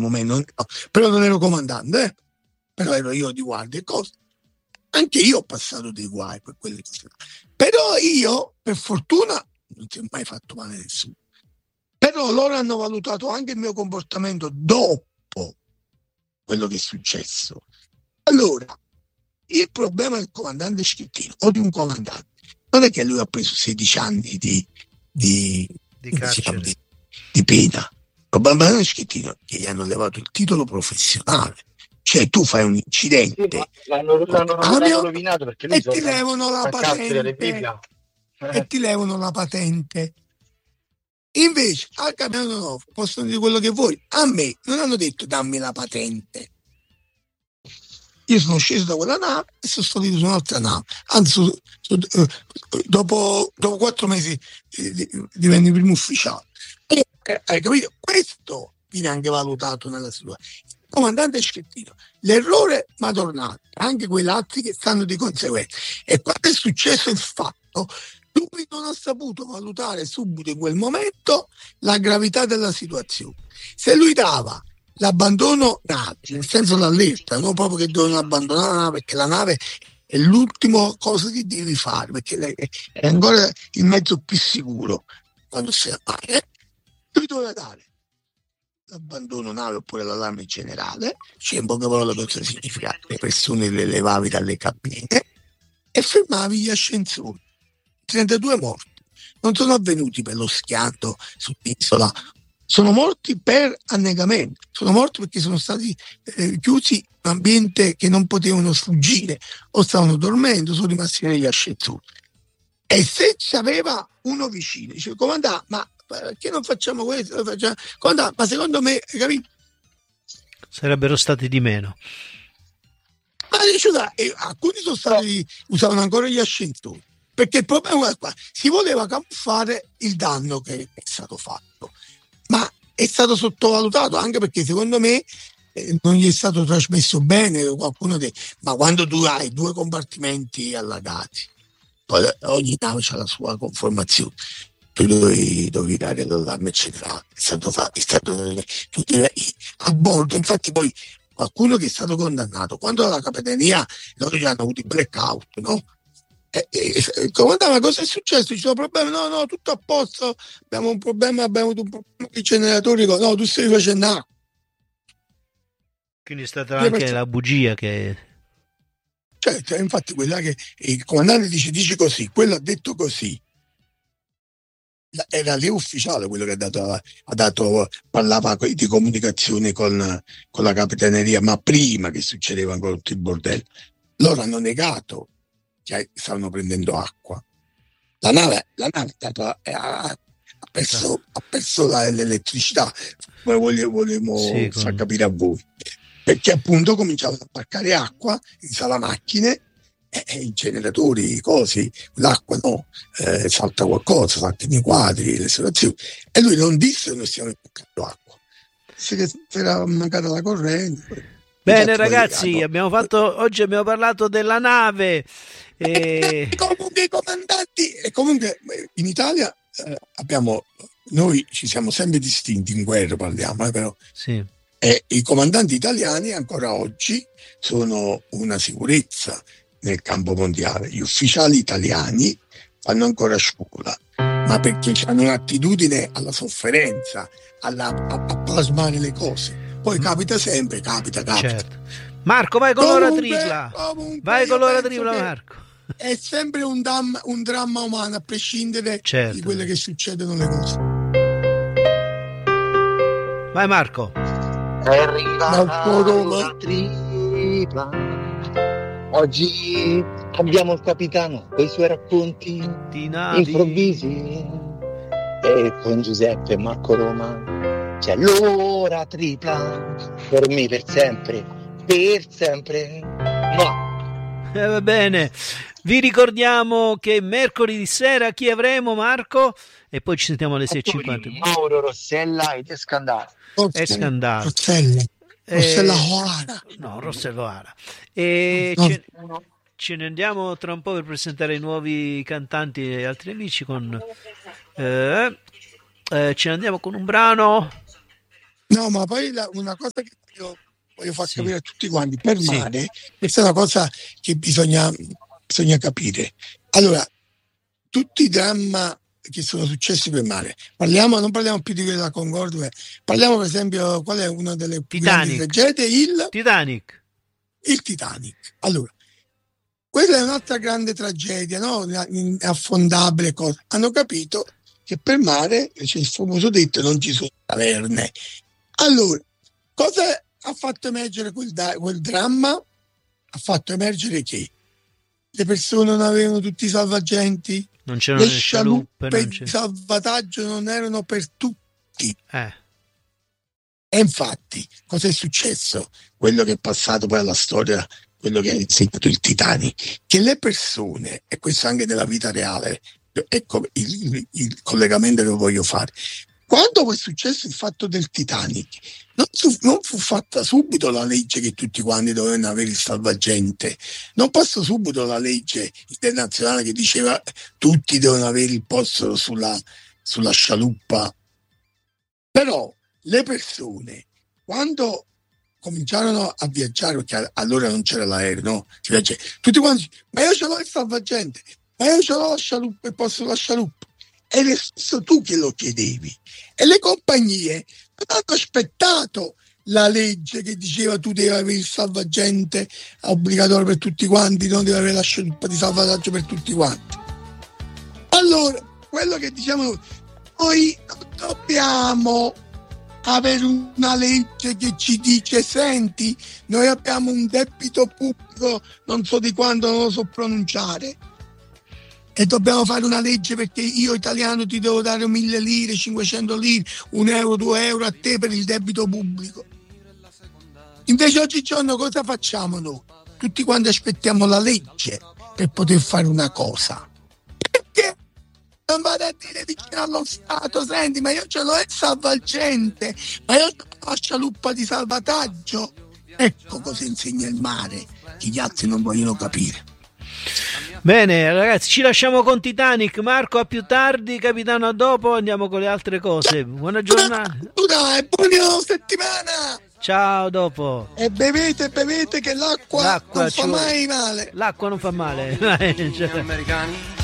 momento, no, però non ero comandante, però ero io di guardia e cose. Anche io ho passato dei guai per quelle cose. Però io, per fortuna, non ti ho mai fatto male a nessuno. Però loro hanno valutato anche il mio comportamento dopo quello che è successo. Allora, il problema del comandante Schettino o di un comandante non è che lui ha preso 16 anni di carcere, di pena. Il problema del Schettino è che gli hanno levato il titolo professionale. Cioè tu fai un incidente, sì, l'hanno rovinato perché lui e ti levano la patente, e ti levano la patente. Invece al capitano no, possono dire quello che vuoi. A me non hanno detto dammi la patente. Io sono sceso da quella nave e sono salito su un'altra nave. Anzi, dopo 4 mesi divenne primo ufficiale. Hai capito? Questo viene anche valutato nella situazione. Il comandante Schettino, l'errore madornale, anche quegli altri che stanno di conseguenza. E quando è successo il fatto, lui non ha saputo valutare subito in quel momento la gravità della situazione. Se lui dava l'abbandono nave, nel senso l'allerta, non proprio che devono abbandonare la nave, perché la nave è l'ultima cosa che devi fare, perché è ancora il mezzo più sicuro quando si va a mare. Lui doveva dare l'abbandono nave oppure l'allarme generale, cioè in poche parole cosa significa: le persone le levavi dalle cabine e fermavi gli ascensori. 32 morti non sono avvenuti per lo schianto sull'isola, sono morti per annegamento, sono morti perché sono stati chiusi in un ambiente che non potevano sfuggire o stavano dormendo, sono rimasti negli ascensori. E se c'aveva uno vicino, dice comandante, ma perché non facciamo questo? Comandante, ma secondo me, capito? Sarebbero stati di meno. Ma dice, alcuni sono stati, usavano ancora gli ascensori, perché il problema è qua, si voleva camuffare il danno che è stato fatto, ma è stato sottovalutato anche perché secondo me non gli è stato trasmesso bene. Qualcuno ma quando tu hai 2 compartimenti allagati, poi ogni nave ha la sua conformazione, tu dovevi dare l'allarme generale, è stato a bordo. Infatti poi qualcuno che è stato condannato, quando alla capitaneria loro già hanno avuto i blackout, no? Comandante, ma cosa è successo? Ci sono problemi? No, tutto a posto, abbiamo un problema di generatori, no, tu stai facendo acqua. Quindi è stata anche la bugia che... Cioè, infatti quella che il comandante dice così, quello ha detto così. Era lì ufficiale quello che ha dato, parlava di comunicazione con la capitaneria, ma prima che succedeva ancora tutto il bordello. Loro hanno negato che stavano prendendo acqua. La nave ha perso l'elettricità. Come vogliamo far capire a voi, perché appunto cominciavano a barcare acqua in sala macchine e i generatori, cose, l'acqua no, salta qualcosa, saltano i quadri, le situazioni, e lui non disse che noi stiamo imboccando acqua, disse che era mancata la corrente. Bene ragazzi, oggi abbiamo parlato della nave comunque i comandanti, e comunque in Italia noi ci siamo sempre distinti in guerra, parliamo però sì. E i comandanti italiani ancora oggi sono una sicurezza nel campo mondiale. Gli ufficiali italiani fanno ancora scuola, ma perché hanno un'attitudine alla sofferenza, a plasmare le cose. Poi capita sempre, capita. Certo. Marco, vai con l'ora tripla. Vai con l'ora tripla, Marco. È sempre un dramma umano, a prescindere certo. di quelle che succedono le cose. Vai Marco. È arrivata la tripla. Oggi abbiamo il capitano con i suoi racconti improvvisi e con Giuseppe e Marco Roma c'è l'ora tripla per me, per sempre no. Va bene, vi ricordiamo che mercoledì sera chi avremo, Marco? E poi ci sentiamo alle 6:50. Mauro Rossella ed Escandale. Rossella O'Hara. No, Rossella O'Hara. E ce ne andiamo tra un po' per presentare i nuovi cantanti e altri amici ce ne andiamo con un brano. No, ma poi una cosa che io voglio far capire a tutti quanti, per mare, questa è una cosa che bisogna capire. Allora, tutti i dramma che sono successi per mare, non parliamo più di quella della Concordia, parliamo per esempio, qual è una delle più grandi tragedie? Il Titanic. Allora, quella è un'altra grande tragedia, no? Inaffondabile, cosa. Hanno capito che per mare c'è il famoso detto: non ci sono taverne. Allora, cosa ha fatto emergere quel dramma? Ha fatto emergere che le persone non avevano tutti i salvagenti, non c'erano le scialuppe di salvataggio non erano per tutti. E infatti, cosa è successo? Quello che è passato poi alla storia, quello che ha insegnato il Titanic, che le persone, e questo anche nella vita reale, ecco il collegamento che voglio fare. Quando è successo il fatto del Titanic, non fu fatta subito la legge che tutti quanti dovevano avere il salvagente, non passò subito la legge internazionale che diceva tutti devono avere il posto sulla scialuppa. Però le persone, quando cominciarono a viaggiare, perché allora non c'era l'aereo, no? Tutti quanti, ma io ce l'ho il salvagente, ma io ce l'ho la scialuppa, il posto sulla scialuppa. Ed è stesso tu che lo chiedevi. E le compagnie non hanno aspettato la legge che diceva tu devi avere il salvagente obbligatorio per tutti quanti, non devi avere la scialuppa di salvataggio per tutti quanti. Allora, quello che diciamo noi non dobbiamo avere una legge che ci dice: senti, noi abbiamo un debito pubblico, non so di quanto, non lo so pronunciare, e dobbiamo fare una legge perché io italiano ti devo dare 1.000 lire, 500 lire, 1 euro, 2 euro a te per il debito pubblico. Invece oggigiorno cosa facciamo noi? Tutti quanti aspettiamo la legge per poter fare una cosa. Perché non vado a dire vicino allo Stato: senti, ma io ce l'ho il salvagente, ma io ho la scialuppa di salvataggio. Ecco cosa insegna il mare, che gli altri non vogliono capire. Bene ragazzi, ci lasciamo con Titanic. Marco, a più tardi, capitano, a dopo, andiamo con le altre cose. Buona giornata. Dai, buona settimana. Ciao, dopo. E bevete che l'acqua non fa mai male. L'acqua non fa male. Gli americani